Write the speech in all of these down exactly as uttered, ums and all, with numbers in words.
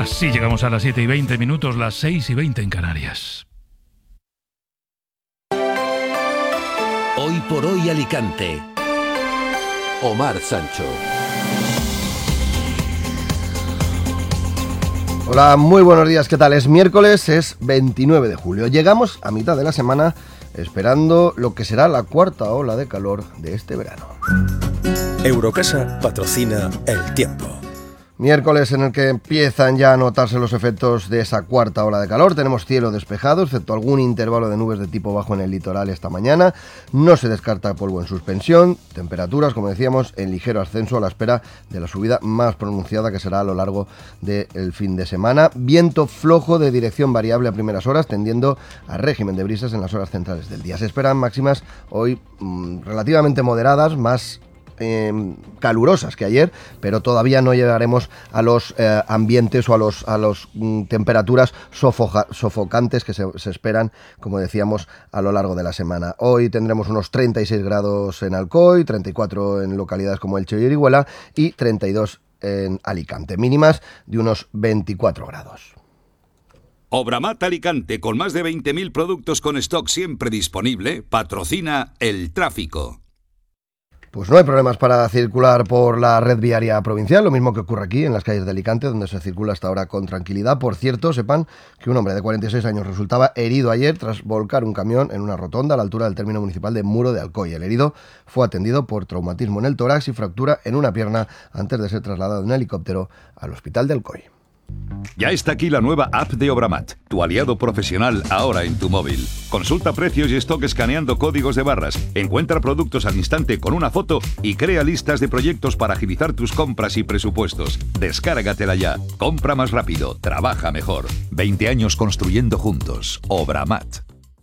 Así llegamos a las siete y veinte minutos, las seis y veinte en Canarias. Hoy por hoy Alicante. Omar Sancho. Hola, muy buenos días, ¿qué tal? Es miércoles, es veintinueve de julio. Llegamos a mitad de la semana esperando lo que será la cuarta ola de calor de este verano. Eurocasa patrocina El Tiempo. Miércoles en el que empiezan ya a notarse los efectos de esa cuarta ola de calor. Tenemos cielo despejado, excepto algún intervalo de nubes de tipo bajo en el litoral esta mañana. No se descarta polvo en suspensión. Temperaturas, como decíamos, en ligero ascenso a la espera de la subida más pronunciada que será a lo largo del fin de semana. Viento flojo de dirección variable a primeras horas, tendiendo a régimen de brisas en las horas centrales del día. Se esperan máximas hoy mmm, relativamente moderadas, más Eh, calurosas que ayer, pero todavía no llegaremos a los eh, ambientes o a los a las mm, temperaturas sofoja, sofocantes que se, se esperan, como decíamos, a lo largo de la semana. Hoy tendremos unos treinta y seis grados en Alcoy, treinta y cuatro en localidades como Elche y Orihuela y treinta y dos en Alicante, mínimas de unos veinticuatro grados. Obramat Alicante, con más de veinte mil productos con stock siempre disponible, patrocina El Tráfico. Pues no hay problemas para circular por la red viaria provincial, lo mismo que ocurre aquí en las calles de Alicante, donde se circula hasta ahora con tranquilidad. Por cierto, sepan que un hombre de cuarenta y seis años resultaba herido ayer tras volcar un camión en una rotonda a la altura del término municipal de Muro de Alcoy. El herido fue atendido por traumatismo en el tórax y fractura en una pierna antes de ser trasladado en helicóptero al hospital de Alcoy. Ya está aquí la nueva app de Obramat, tu aliado profesional ahora en tu móvil. Consulta precios y stock escaneando códigos de barras, encuentra productos al instante con una foto y crea listas de proyectos para agilizar tus compras y presupuestos. Descárgatela ya. Compra más rápido, trabaja mejor. veinte años construyendo juntos. Obramat.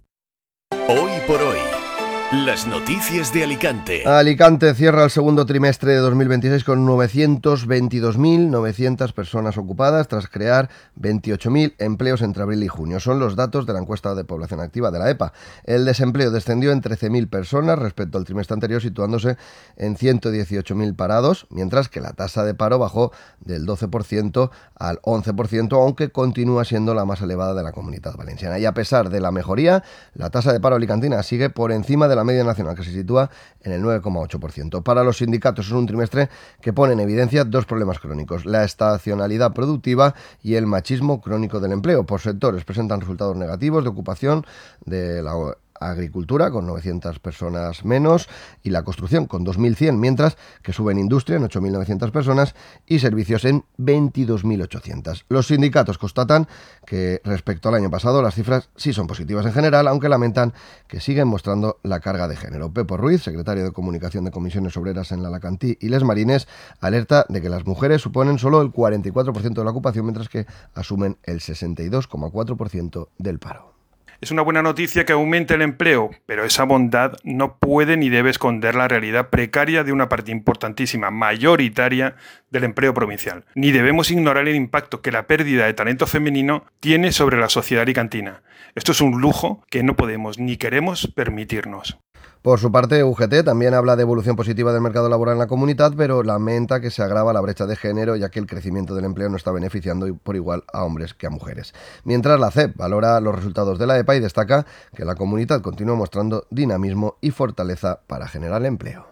Hoy por hoy. Las noticias de Alicante. Alicante cierra el segundo trimestre de dos mil veintiséis con novecientos veintidós mil novecientas personas ocupadas tras crear veintiocho mil empleos entre abril y junio. Son los datos de la encuesta de población activa de la E P A. El desempleo descendió en trece mil personas respecto al trimestre anterior, situándose en ciento dieciocho mil parados, mientras que la tasa de paro bajó del doce por ciento al once por ciento, aunque continúa siendo la más elevada de la Comunidad Valenciana. Y a pesar de la mejoría, la tasa de paro alicantina sigue por encima de la media nacional, que se sitúa en el nueve coma ocho por ciento. Para los sindicatos es un trimestre que pone en evidencia dos problemas crónicos: la estacionalidad productiva y el machismo crónico del empleo. Por sectores presentan resultados negativos de ocupación de la agricultura, con novecientas personas menos, y la construcción, con dos mil cien, mientras que sube en industria, en ocho mil novecientas personas, y servicios en veintidós mil ochocientas. Los sindicatos constatan que respecto al año pasado las cifras sí son positivas en general, aunque lamentan que siguen mostrando la carga de género. Pepo Ruiz, secretario de Comunicación de Comisiones Obreras en la Alacantí y Les Marines, alerta de que las mujeres suponen solo el cuarenta y cuatro por ciento de la ocupación, mientras que asumen el sesenta y dos coma cuatro por ciento del paro. Es una buena noticia que aumente el empleo, pero esa bondad no puede ni debe esconder la realidad precaria de una parte importantísima, mayoritaria, del empleo provincial. Ni debemos ignorar el impacto que la pérdida de talento femenino tiene sobre la sociedad alicantina. Esto es un lujo que no podemos ni queremos permitirnos. Por su parte, U G T también habla de evolución positiva del mercado laboral en la comunidad, pero lamenta que se agrava la brecha de género, ya que el crecimiento del empleo no está beneficiando por igual a hombres que a mujeres. Mientras la C E P valora los resultados de la E P A y destaca que la comunidad continúa mostrando dinamismo y fortaleza para generar empleo.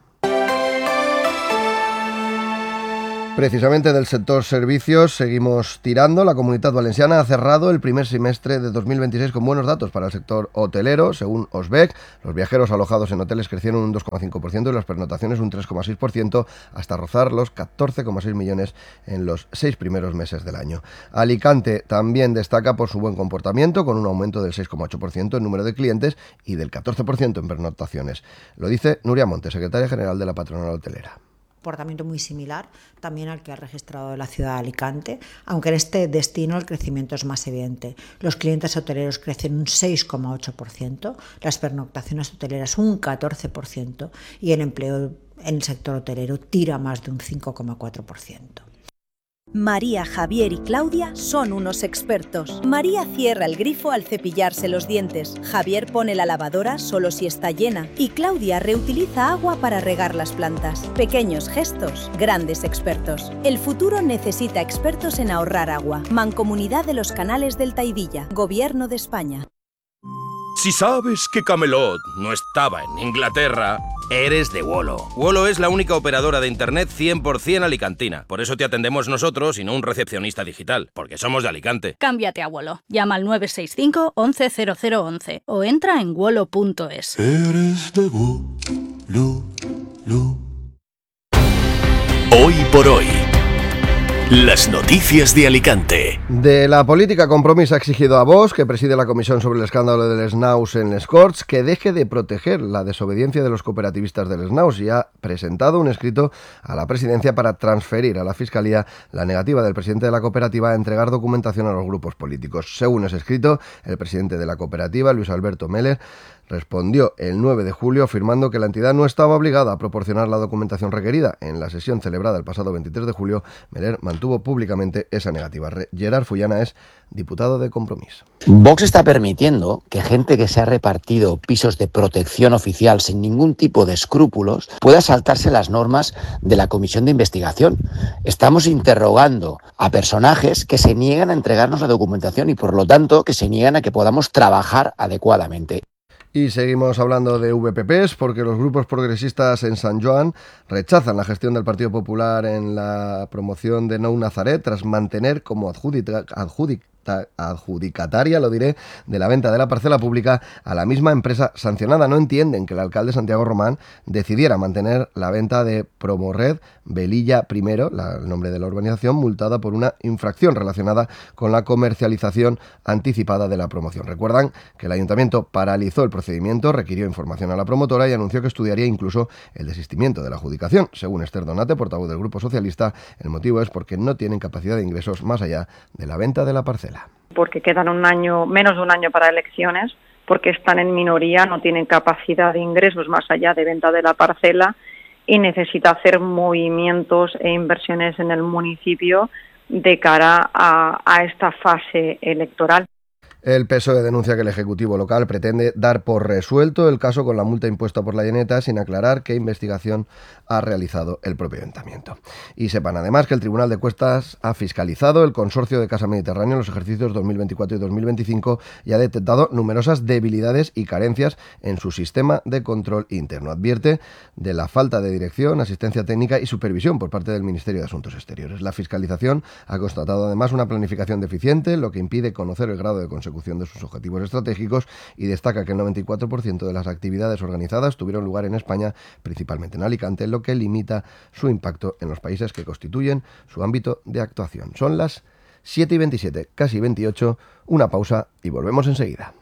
Precisamente del sector servicios seguimos tirando. La Comunidad Valenciana ha cerrado el primer semestre de dos mil veintiséis con buenos datos para el sector hotelero. Según Osbec, los viajeros alojados en hoteles crecieron un dos coma cinco por ciento y las pernoctaciones un tres coma seis por ciento, hasta rozar los catorce coma seis millones en los seis primeros meses del año. Alicante también destaca por su buen comportamiento, con un aumento del seis coma ocho por ciento en número de clientes y del catorce por ciento en pernoctaciones. Lo dice Nuria Montes, secretaria general de la Patronal Hotelera. Comportamiento muy similar también al que ha registrado la ciudad de Alicante, aunque en este destino el crecimiento es más evidente. Los clientes hoteleros crecen un seis coma ocho por ciento, las pernoctaciones hoteleras un catorce por ciento y el empleo en el sector hotelero tira más de un cinco coma cuatro por ciento. María, Javier y Claudia son unos expertos. María cierra el grifo al cepillarse los dientes. Javier pone la lavadora solo si está llena. Y Claudia reutiliza agua para regar las plantas. Pequeños gestos, grandes expertos. El futuro necesita expertos en ahorrar agua. Mancomunidad de los Canales del Taivilla. Gobierno de España. Si sabes que Camelot no estaba en Inglaterra, eres de Wolo. Wolo es la única operadora de internet cien por ciento alicantina. Por eso te atendemos nosotros y no un recepcionista digital, porque somos de Alicante. Cámbiate a Wolo. Llama al nueve seis cinco, once cero cero once o entra en wolo punto es. Eres de Wolo. Hoy por hoy. Las noticias de Alicante. De la política, Compromís ha exigido a Vox, que preside la comisión sobre el escándalo del Snaus en les Corts, que deje de proteger la desobediencia de los cooperativistas del Snaus y ha presentado un escrito a la presidencia para transferir a la Fiscalía la negativa del presidente de la cooperativa a entregar documentación a los grupos políticos. Según ese escrito, el presidente de la cooperativa, Luis Alberto Meller, respondió el nueve de julio afirmando que la entidad no estaba obligada a proporcionar la documentación requerida. En la sesión celebrada el pasado veintitrés de julio, Meller mantuvo públicamente esa negativa. Gerard Fullana es diputado de Compromís. Vox está permitiendo que gente que se ha repartido pisos de protección oficial sin ningún tipo de escrúpulos pueda saltarse las normas de la comisión de investigación. Estamos interrogando a personajes que se niegan a entregarnos la documentación y, por lo tanto, que se niegan a que podamos trabajar adecuadamente. Y seguimos hablando de V P Ps porque los grupos progresistas en San Joan rechazan la gestión del Partido Popular en la promoción de Nou Nazaret tras mantener como adjudica, adjudic, adjudicataria, lo diré, de la venta de la parcela pública a la misma empresa sancionada. No entienden que el alcalde Santiago Román decidiera mantener la venta de Promorred Velilla Primero, la, el nombre de la urbanización, multada por una infracción relacionada con la comercialización anticipada de la promoción. Recuerdan que el ayuntamiento paralizó el procedimiento, requirió información a la promotora y anunció que estudiaría incluso el desistimiento de la adjudicación. Según Esther Donate, portavoz del Grupo Socialista, el motivo es porque no tienen capacidad de ingresos más allá de la venta de la parcela. Porque quedan un año, menos de un año para elecciones, porque están en minoría, no tienen capacidad de ingresos más allá de venta de la parcela y necesita hacer movimientos e inversiones en el municipio de cara a, a esta fase electoral. El P S O E denuncia que el Ejecutivo local pretende dar por resuelto el caso con la multa impuesta por la Llaneta sin aclarar qué investigación ha realizado el propio ayuntamiento. Y sepan además que el Tribunal de Cuentas ha fiscalizado el consorcio de Casa Mediterráneo en los ejercicios dos mil veinticuatro y dos mil veinticinco y ha detectado numerosas debilidades y carencias en su sistema de control interno. Advierte de la falta de dirección, asistencia técnica y supervisión por parte del Ministerio de Asuntos Exteriores. La fiscalización ha constatado además una planificación deficiente, lo que impide conocer el grado de consecución de sus objetivos estratégicos y destaca que el noventa y cuatro por ciento de las actividades organizadas tuvieron lugar en España, principalmente en Alicante, lo que limita su impacto en los países que constituyen su ámbito de actuación. Son las siete y veintisiete, casi veintiocho, una pausa y volvemos enseguida.